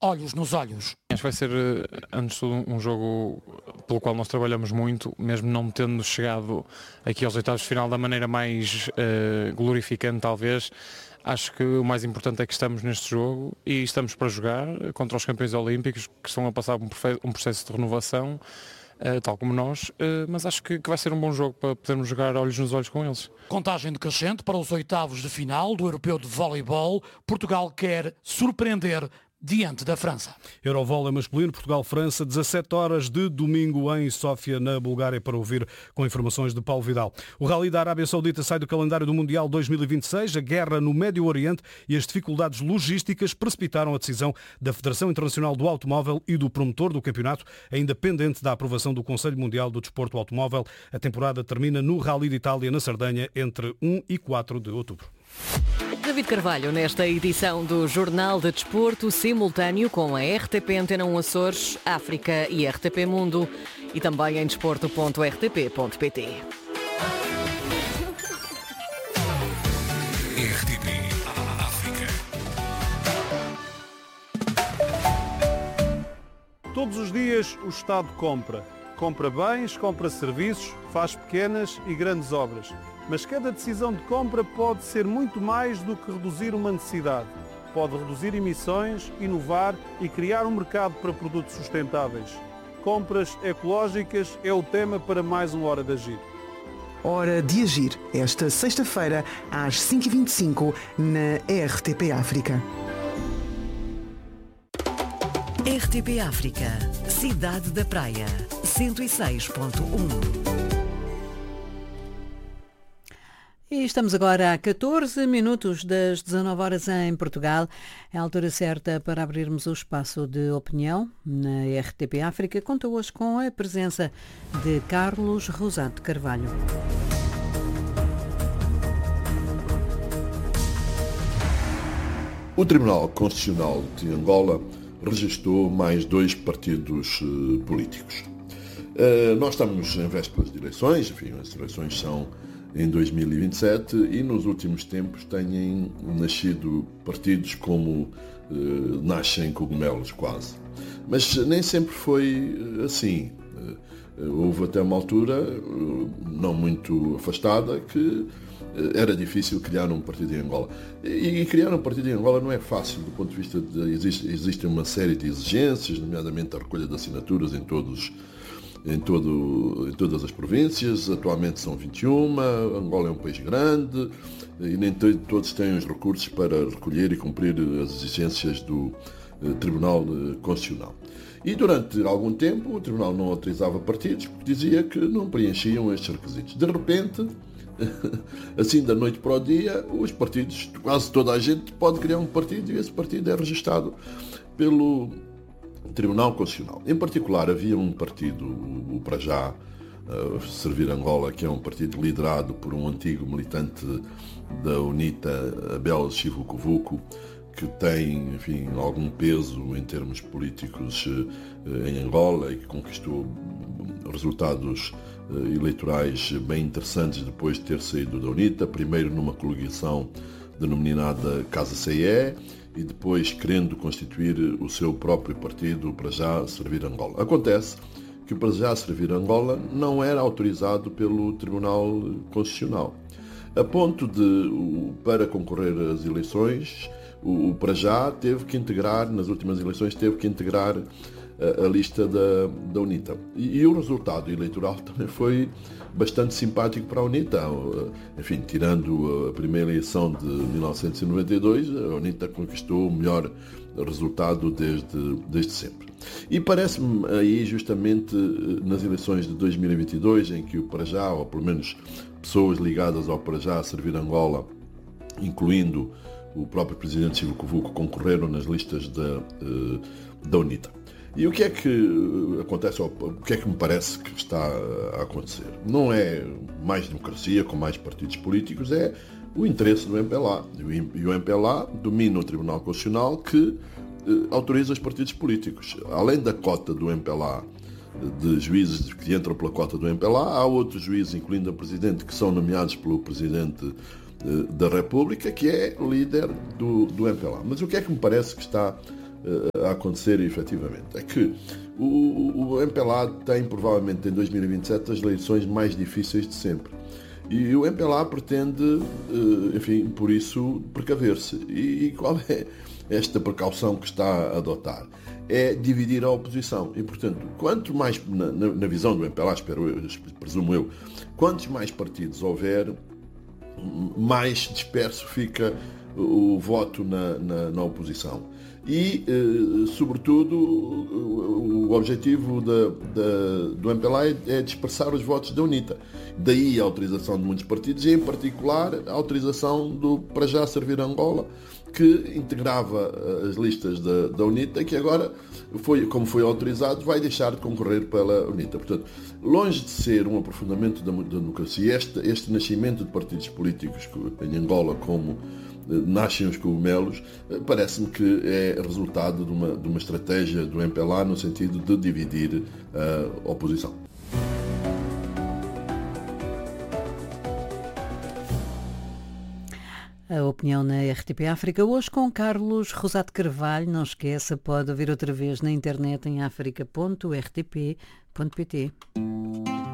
olhos nos olhos. Acho que vai ser, antes de tudo, um jogo pelo qual nós trabalhamos muito, mesmo não tendo chegado aqui aos oitavos de final da maneira mais glorificante, talvez. Acho que o mais importante é que estamos neste jogo e estamos para jogar contra os campeões olímpicos que estão a passar um processo de renovação, tal como nós, mas acho que vai ser um bom jogo para podermos jogar olhos nos olhos com eles. Contagem decrescente para os oitavos de final do Europeu de Voleibol. Portugal quer surpreender diante da França. Eurovôlei masculino, Portugal-França, 17 horas de domingo em Sófia, na Bulgária, para ouvir com informações de Paulo Vidal. O Rally da Arábia Saudita sai do calendário do Mundial 2026. A guerra no Médio Oriente e as dificuldades logísticas precipitaram a decisão da Federação Internacional do Automóvel e do promotor do campeonato, ainda pendente da aprovação do Conselho Mundial do Desporto Automóvel. A temporada termina no Rally de Itália, na Sardenha, entre 1 e 4 de outubro. David Carvalho, nesta edição do Jornal de Desporto, simultâneo com a RTP Antena 1 Açores, África e RTP Mundo, e também em desporto.rtp.pt. RTP África. Todos os dias o Estado compra. Compra bens, compra serviços, faz pequenas e grandes obras. Mas cada decisão de compra pode ser muito mais do que reduzir uma necessidade. Pode reduzir emissões, inovar e criar um mercado para produtos sustentáveis. Compras ecológicas é o tema para mais uma Hora de Agir. Hora de Agir, esta sexta-feira, às 5h25, na RTP África. RTP África, Cidade da Praia, 106.1. E estamos agora a 14 minutos das 19 horas em Portugal. É a altura certa para abrirmos o espaço de opinião na RTP África. Conta hoje com a presença de Carlos Rosado Carvalho. O Tribunal Constitucional de Angola registrou mais 2 partidos políticos. Nós estamos em vésperas de eleições, enfim, as eleições são em 2027 e nos últimos tempos têm nascido partidos como nascem cogumelos quase. Mas nem sempre foi assim. Houve até uma altura, não muito afastada, que era difícil criar um partido em Angola. E criar um partido em Angola não é fácil do ponto de vista de... Existe uma série de exigências, nomeadamente a recolha de assinaturas em todas as províncias. Atualmente são 21, Angola é um país grande e nem todos têm os recursos para recolher e cumprir as exigências do Tribunal Constitucional. E durante algum tempo o Tribunal não autorizava partidos porque dizia que não preenchiam estes requisitos. De repente, assim da noite para o dia, os partidos, quase toda a gente pode criar um partido e esse partido é registado pelo Tribunal Constitucional. Em particular, havia um partido, o Para Já, Servir Angola, que é um partido liderado por um antigo militante da UNITA, Abel Chivucovuco, que tem, enfim, algum peso em termos políticos em Angola e que conquistou resultados eleitorais bem interessantes depois de ter saído da UNITA, primeiro numa coligação denominada Casa CE, e depois querendo constituir o seu próprio partido Para Já Servir Angola. Acontece que o Para Já Servir Angola não era autorizado pelo Tribunal Constitucional, a ponto de, para concorrer às eleições, o Para Já teve que integrar, nas últimas eleições, teve que integrar a lista da UNITA. E o resultado eleitoral também foi bastante simpático para a UNITA. Enfim, tirando a primeira eleição de 1992, a UNITA conquistou o melhor resultado desde sempre. E parece-me aí, justamente nas eleições de 2022, em que o Para Já, ou pelo menos pessoas ligadas ao Para Já Servir Angola, incluindo o próprio presidente Chivucovuco, concorreram nas listas da UNITA. E o que é que acontece, o que é que me parece que está a acontecer? Não é mais democracia com mais partidos políticos, é o interesse do MPLA. E o MPLA domina o Tribunal Constitucional, que autoriza os partidos políticos. Além da cota do MPLA, de juízes que entram pela cota do MPLA, há outros juízes, incluindo o Presidente, que são nomeados pelo Presidente da República, que é líder do MPLA. Mas o que é que me parece que está a acontecer efetivamente. É que o MPLA tem provavelmente em 2027 as eleições mais difíceis de sempre. E o MPLA pretende, enfim, por isso, precaver-se. E qual é esta precaução que está a adotar? É dividir a oposição. E, portanto, quanto mais, na visão do MPLA, presumo eu, quantos mais partidos houver, mais disperso fica o voto na oposição. E, sobretudo, o objetivo do MPLA é dispersar os votos da UNITA. Daí a autorização de muitos partidos e, em particular, a autorização do Para Já Servir Angola, que integrava as listas da UNITA, que agora, como foi autorizado, vai deixar de concorrer pela UNITA. Portanto, longe de ser um aprofundamento da democracia, este nascimento de partidos políticos em Angola, como nascem os cogumelos, parece-me que é resultado de uma estratégia do MPLA no sentido de dividir a oposição. A opinião na RTP África, hoje com Carlos Rosato Carvalho. Não esqueça, pode ouvir outra vez na internet em africa.rtp.pt.